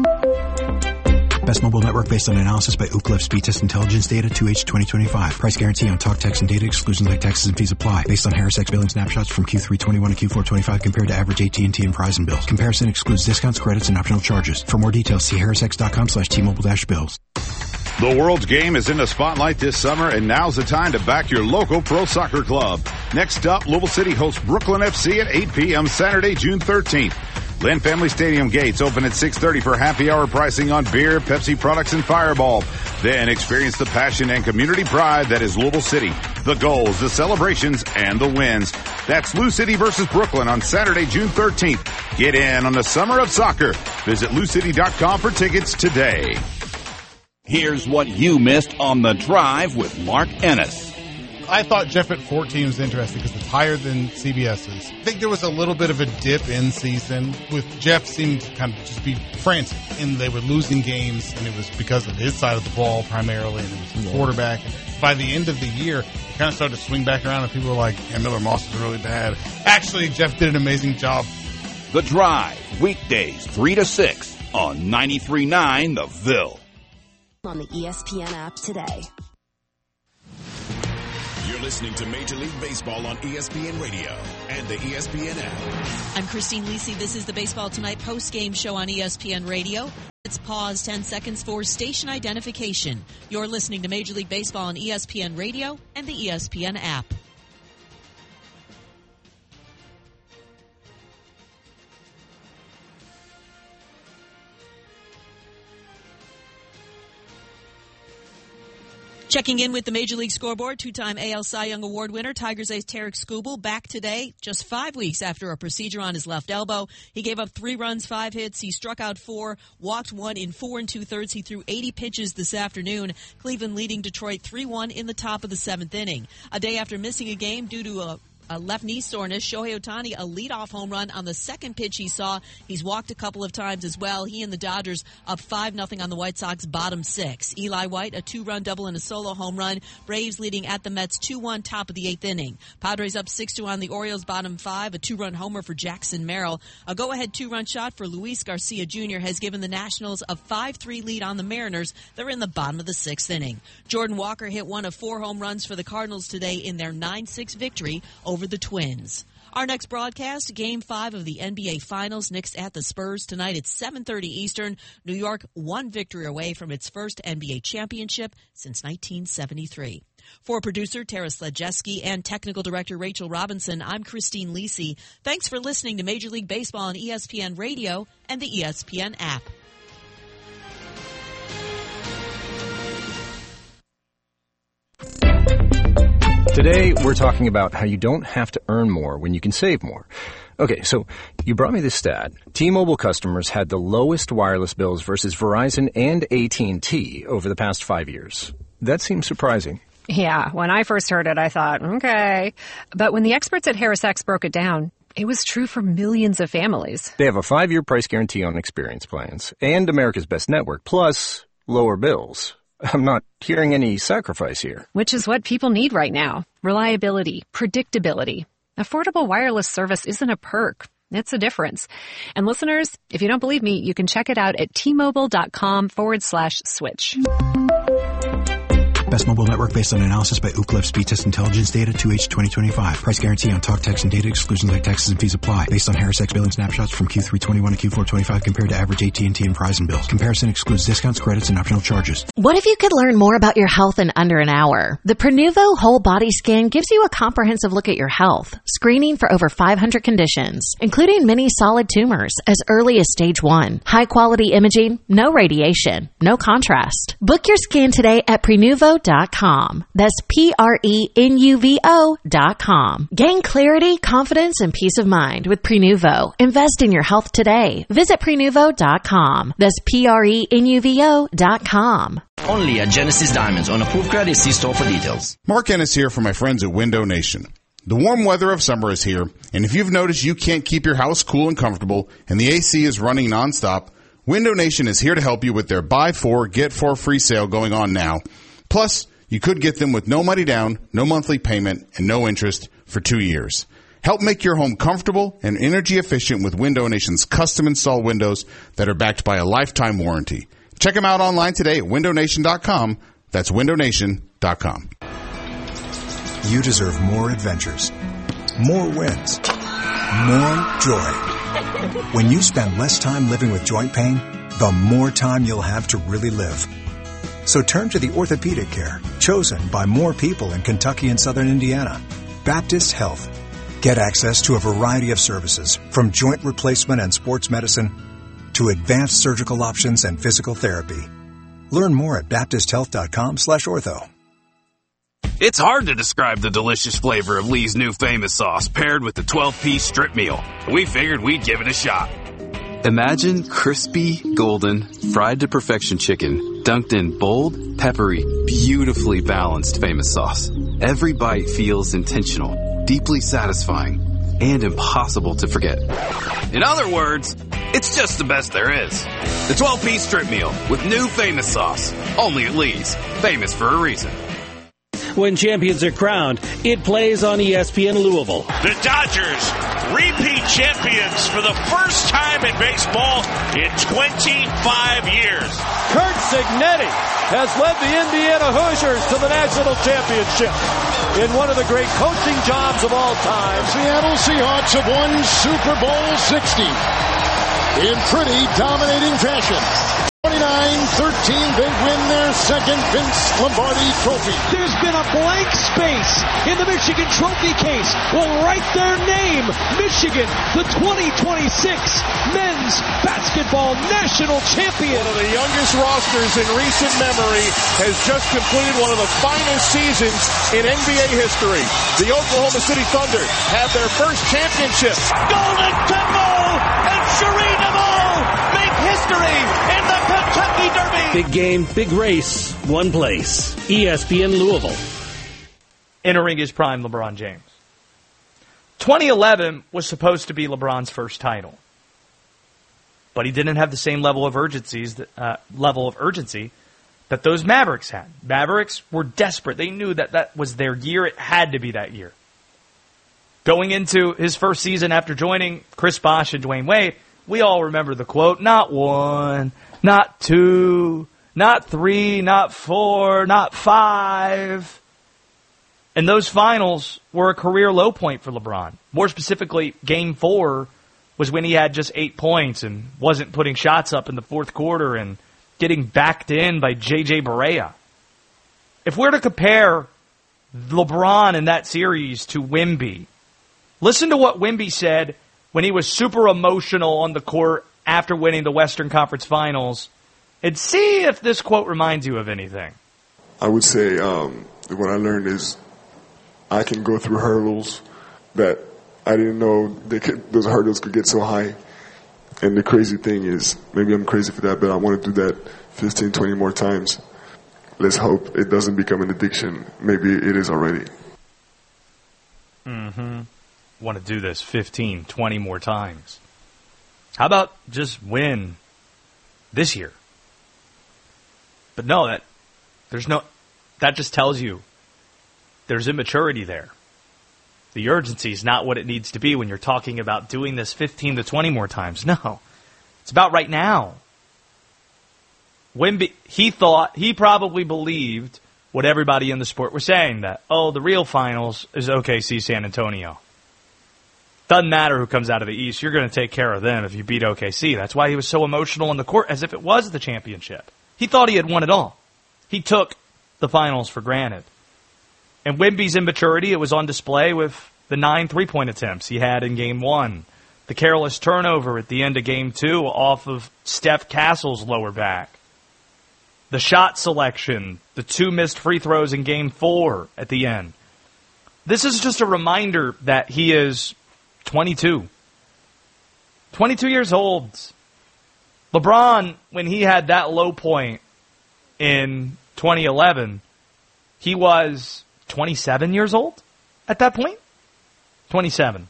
Best mobile network based on analysis by Ookla Speed Test Intelligence Data two H twenty twenty-five. Price guarantee on talk, text, and data. Exclusions like taxes and fees apply. Based on HarrisX billing snapshots from Q three twenty-one to Q four twenty-five compared to average A T and T and Verizon bills. Comparison excludes discounts, credits, and optional charges. For more details, see HarrisX.com slash T-Mobile dash bills. The world's game is in the spotlight this summer, and now's the time to back your local pro soccer club. Next up, Louisville City hosts Brooklyn F C at eight p.m. Saturday, June thirteenth. Lynn Family Stadium gates open at six thirty for happy hour pricing on beer, Pepsi products, and Fireball. Then experience the passion and community pride that is Louisville City. The goals, the celebrations, and the wins. That's Lou City versus Brooklyn on Saturday, June thirteenth. Get in on the summer of soccer. Visit lou city dot com for tickets today. Here's what you missed on The Drive with Mark Ennis. I thought Jeff at fourteen was interesting because it's higher than CBS's. I think there was a little bit of a dip in season with Jeff seemed to kind of just be frantic, and they were losing games, and it was because of his side of the ball primarily, and it was the yeah. quarterback. And by the end of the year, it kind of started to swing back around, and people were like, yeah, Miller Moss is really bad. Actually, Jeff did an amazing job. The Drive, weekdays, three to six on ninety-three point nine The Ville. On the E S P N app today. You're listening to Major League Baseball on E S P N Radio and the E S P N app. I'm Christine Lisi. This is the Baseball Tonight post-game show on E S P N Radio. Let's pause ten seconds for station identification. You're listening to Major League Baseball on E S P N Radio and the E S P N app. Checking in with the Major League Scoreboard, two-time A L Cy Young Award winner, Tigers ace Tarek Skubal back today, just five weeks after a procedure on his left elbow. He gave up three runs, five hits. He struck out four, walked one in four and two-thirds. He threw eighty pitches this afternoon. Cleveland leading Detroit three one in the top of the seventh inning. A day after missing a game due to a A left knee soreness, Shohei Ohtani, a leadoff home run on the second pitch he saw. He's walked a couple of times as well. He and the Dodgers up five nothing on the White Sox bottom six. Eli White, a two-run double and a solo home run. Braves leading at the Mets two one top of the eighth inning. Padres up six two on the Orioles bottom five. A two-run homer for Jackson Merrill. A go-ahead two-run shot for Luis Garcia Junior has given the Nationals a five three lead on the Mariners. They're in the bottom of the sixth inning. Jordan Walker hit one of four home runs for the Cardinals today in their nine six victory over the Twins. Our next broadcast, Game five of the N B A Finals. Knicks at the Spurs tonight at seven thirty Eastern. New York one victory away from its first N B A championship since nineteen seventy-three. For producer Tara Sledjeski and technical director Rachel Robinson, I'm Christine Lisi. Thanks for listening to Major League Baseball on E S P N Radio and the E S P N app. Today, we're talking about how you don't have to earn more when you can save more. Okay, so you brought me this stat. T-Mobile customers had the lowest wireless bills versus Verizon and A T and T over the past five years. That seems surprising. Yeah, when I first heard it, I thought, okay. But when the experts at HarrisX broke it down, it was true for millions of families. They have a five-year price guarantee on experience plans and America's Best Network, plus lower bills. I'm not hearing any sacrifice here. Which is what people need right now. Reliability, predictability. Affordable wireless service isn't a perk. It's a difference. And listeners, if you don't believe me, you can check it out at T-Mobile.com forward slash switch. Best mobile network based on analysis by Ookla Speed Test Intelligence Data two H twenty twenty-five. Price guarantee on talk, text, and data. Exclusions like taxes and fees apply. Based on HarrisX billing snapshots from Q three twenty-one to Q four twenty-five compared to average A T and T and Verizon bills. Comparison excludes discounts, credits, and optional charges. What if you could learn more about your health in under an hour? The Prenuvo Whole Body Scan gives you a comprehensive look at your health, screening for over five hundred conditions, including many solid tumors as early as stage one. High quality imaging, no radiation, no contrast. Book your scan today at Prenuvo dot com. That's P R E N U V O dot com. Gain clarity, confidence, and peace of mind with Prenuvo. Invest in your health today. Visit Prenuvo dot com. That's P R E N U V O dot com. Only at Genesis Diamonds on approved credit. See store for details. Mark Ennis here for my friends at Window Nation. The warm weather of summer is here, and if you've noticed you can't keep your house cool and comfortable and the A C is running nonstop, Window Nation is here to help you with their buy four, get four free sale going on now. Plus, you could get them with no money down, no monthly payment, and no interest for two years. Help make your home comfortable and energy efficient with Window Nation's custom install windows that are backed by a lifetime warranty. Check them out online today at window nation dot com. That's window nation dot com. You deserve more adventures, more wins, more joy. When you spend less time living with joint pain, the more time you'll have to really live. So turn to the orthopedic care chosen by more people in Kentucky and southern Indiana. Baptist Health. Get access to a variety of services, from joint replacement and sports medicine to advanced surgical options and physical therapy. Learn more at baptisthealth.com slash ortho. It's hard to describe the delicious flavor of Lee's new famous sauce paired with the twelve-piece strip meal. We figured we'd give it a shot. Imagine crispy, golden, fried to perfection chicken dunked in bold, peppery, beautifully balanced famous sauce. Every bite feels intentional, deeply satisfying, and impossible to forget. In other words, it's just the best there is. The twelve-piece strip meal with new famous sauce. Only at Lee's. Famous for a reason. When champions are crowned, it plays on E S P N Louisville. The Dodgers, repeat champions for the first time in baseball in twenty-five years. Curt Cignetti has led the Indiana Hoosiers to the national championship in one of the great coaching jobs of all time. Seattle Seahawks have won Super Bowl sixty in pretty dominating fashion. twenty-nine thirteen, they win their second Vince Lombardi trophy. There's been a blank space in the Michigan trophy case. We'll write their name, Michigan, the twenty twenty-six men's basketball national champion. One of the youngest rosters in recent memory has just completed one of the finest seasons in N B A history. The Oklahoma City Thunder have their first championship. Golden Temple and Sharina Moore make history in the Kentucky Derby. Big game, big race, one place. E S P N Louisville. Entering his prime, LeBron James. twenty eleven was supposed to be LeBron's first title, but he didn't have the same level of urgencies, that, uh, level of urgency that those Mavericks had. Mavericks were desperate. They knew that that was their year. It had to be that year. Going into his first season after joining Chris Bosh and Dwayne Wade, we all remember the quote, not one, not two, not three, not four, not five. And those finals were a career low point for LeBron. More specifically, game four was when he had just eight points and wasn't putting shots up in the fourth quarter and getting backed in by J J Barea. If we're to compare LeBron in that series to Wemby, listen to what Wemby said when he was super emotional on the court after winning the Western Conference Finals, and see if this quote reminds you of anything. I would say um, what I learned is I can go through hurdles that I didn't know they could, those hurdles could get so high. And the crazy thing is, maybe I'm crazy for that, but I want to do that fifteen, twenty more times. Let's hope it doesn't become an addiction. Maybe it is already. Mm-hmm. Want to do this fifteen, twenty more times. How about just win this year? But no, that there's no that just tells you there's immaturity there. The urgency is not what it needs to be when you're talking about doing this fifteen to twenty more times. No. It's about right now. Wemby, he thought, he probably believed what everybody in the sport was saying, that, oh, the real finals is O K C San Antonio. Doesn't matter who comes out of the East. You're going to take care of them if you beat O K C. That's why he was so emotional on the court, as if it was the championship. He thought he had won it all. He took the finals for granted. And Wemby's immaturity, it was on display with the nine three-point attempts he had in game one. The careless turnover at the end of game two off of Steph Castle's lower back. The shot selection, the two missed free throws in game four at the end. This is just a reminder that he is twenty-two. twenty-two years old. LeBron, when he had that low point in twenty eleven, he was twenty-seven years old at that point? twenty-seven.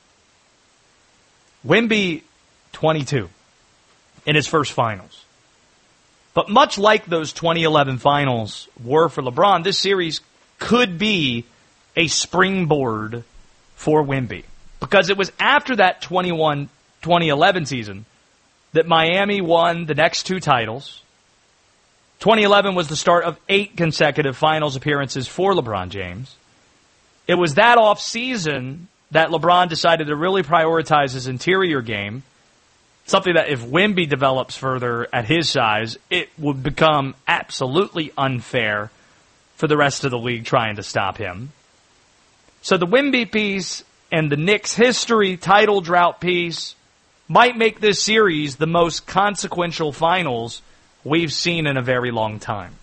Wemby, twenty-two in his first finals. But much like those twenty eleven finals were for LeBron, this series could be a springboard for Wemby. Because it was after that twenty-one twenty eleven season that Miami won the next two titles. twenty eleven was the start of eight consecutive finals appearances for LeBron James. It was that offseason that LeBron decided to really prioritize his interior game, something that if Wemby develops further at his size, it would become absolutely unfair for the rest of the league trying to stop him. So the Wemby piece and the Knicks' history title drought piece might make this series the most consequential finals we've seen in a very long time.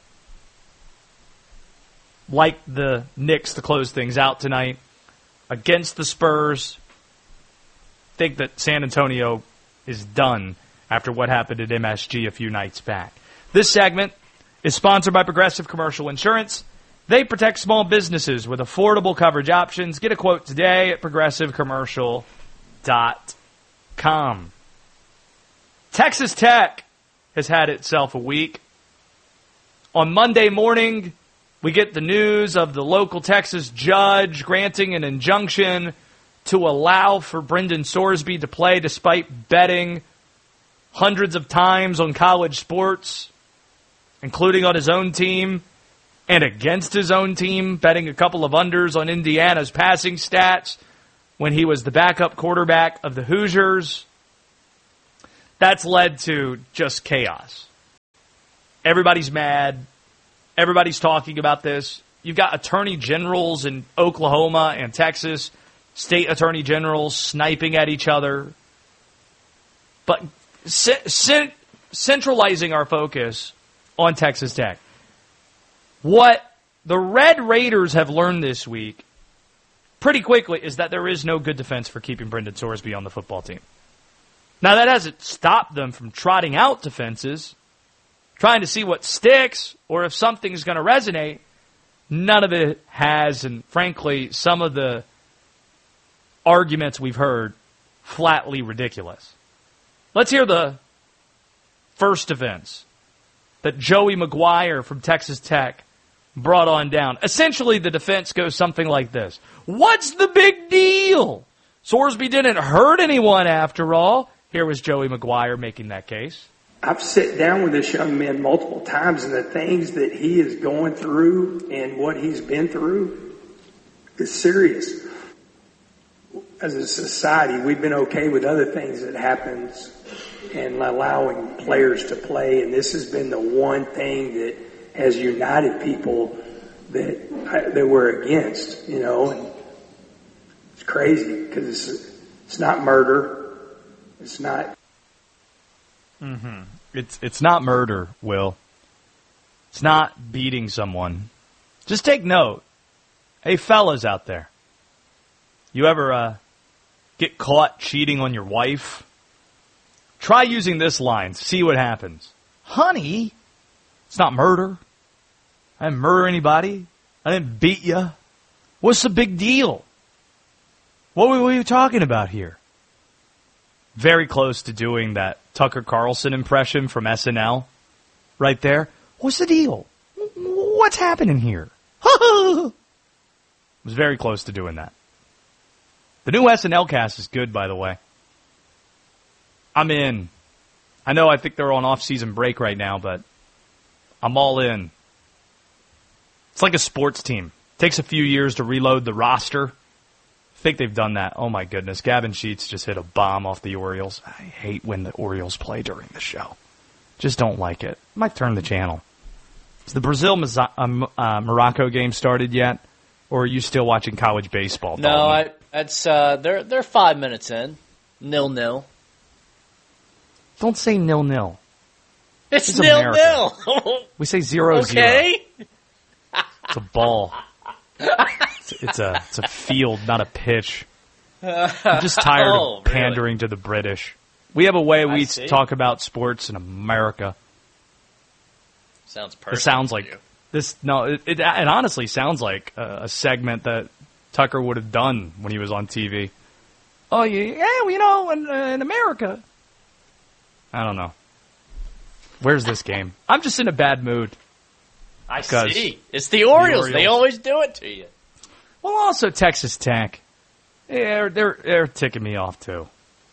Like the Knicks to close things out tonight against the Spurs. Think that San Antonio is done after what happened at M S G a few nights back. This segment is sponsored by Progressive Commercial Insurance. They protect small businesses with affordable coverage options. Get a quote today at progressive commercial dot com. Texas Tech has had itself a week. On Monday morning, we get the news of the local Texas judge granting an injunction to allow for Brendan Sorsby to play despite betting hundreds of times on college sports, including on his own team and against his own team, betting a couple of unders on Indiana's passing stats when he was the backup quarterback of the Hoosiers. That's led to just chaos. Everybody's mad. Everybody's talking about this. You've got attorney generals in Oklahoma and Texas, state attorney generals sniping at each other. But c- c- centralizing our focus on Texas Tech. What the Red Raiders have learned this week pretty quickly is that there is no good defense for keeping Brendan Sorsby on the football team. Now, that hasn't stopped them from trotting out defenses, trying to see what sticks or if something's going to resonate. None of it has, and frankly, some of the arguments we've heard, flatly ridiculous. Let's hear the first defense that Joey McGuire from Texas Tech brought on down. Essentially, the defense goes something like this. What's the big deal? Sorsby didn't hurt anyone after all. Here was Joey McGuire making that case. I've sat down with this young man multiple times, and the things that he is going through and what he's been through is serious. As a society, we've been okay with other things that happens and allowing players to play, and this has been the one thing that has united people that that we're against, you know. And it's crazy because it's, it's not murder. It's not. Mm-hmm. It's it's not murder, Will. It's not beating someone. Just take note. Hey, fellas out there. You ever uh, get caught cheating on your wife? Try using this line. See what happens. Honey, it's not murder. I didn't murder anybody. I didn't beat you. What's the big deal? What were you talking about here? Very close to doing that Tucker Carlson impression from S N L right there. What's the deal? What's happening here? Was very close to doing that. The new S N L cast is good, by the way. I'm in. I know I think they're on off-season break right now, but I'm all in. It's like a sports team. Takes a few years to reload the roster. I think they've done that. Oh, my goodness. Gavin Sheets just hit a bomb off the Orioles. I hate when the Orioles play during the show. Just don't like it. I might turn the channel. Has the Brazil-Morocco uh, game started yet? Or are you still watching college baseball? No, I, that's uh, they're they're five minutes in. Nil-nil. Don't say nil-nil. It's nil-nil. We say zero-zero. Okay. It's a ball. It's, it's a it's a field, not a pitch. I'm just tired oh, of pandering really? to the British. We have a way we talk about sports in America. Sounds perfect. It sounds like you. this. No, it, it, it honestly sounds like a, a segment that Tucker would have done when he was on T V. Oh yeah, yeah, well, you know, in, uh, in America. I don't know. Where's this game? I'm just in a bad mood. I see. It's the Orioles. the Orioles. They always do it to you. Well, also Texas Tech. Yeah, they're, they're ticking me off, too.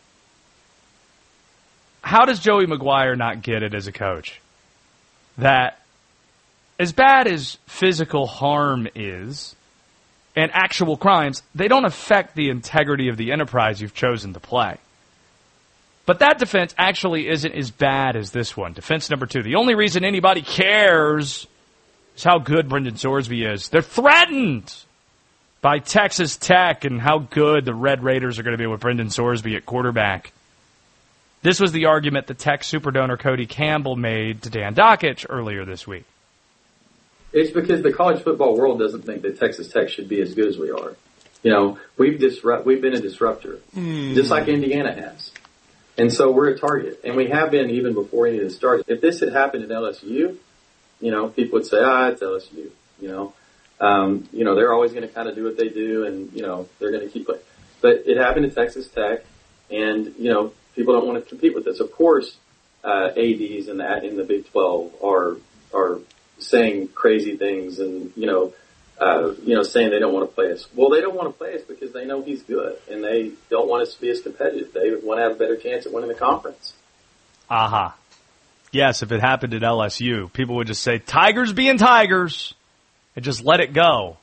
How does Joey McGuire not get it as a coach? That as bad as physical harm is and actual crimes, they don't affect the integrity of the enterprise you've chosen to play. But that defense actually isn't as bad as this one. Defense number two. The only reason anybody cares is how good Brendan Sorsby is. They're threatened. by Texas Tech and how good the Red Raiders are going to be with Brendan Sorsby at quarterback. This was the argument that Tech super donor Cody Campbell made to Dan Dockich earlier this week. It's because the college football world doesn't think that Texas Tech should be as good as we are. You know, we've disrupt, we've been a disruptor, mm. just like Indiana has. And so we're a target, and we have been even before any of this started. If this had happened at L S U, you know, people would say, ah, it's L S U, you know. Um, you know, they're always going to kind of do what they do, and, you know, they're going to keep playing. But it happened at Texas Tech, and, you know, people don't want to compete with us. Of course, uh, A Ds in the, in the Big twelve are are saying crazy things and, you know, uh, you know, saying they don't want to play us. Well, they don't want to play us because they know he's good, and they don't want us to be as competitive. They want to have a better chance at winning the conference. Aha. Uh-huh. Yes, if it happened at L S U, people would just say, Tigers being Tigers, and just let it go.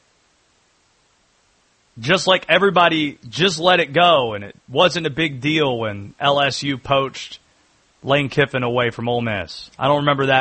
Just like everybody just let it go, and it wasn't a big deal when L S U poached Lane Kiffin away from Ole Miss. I don't remember that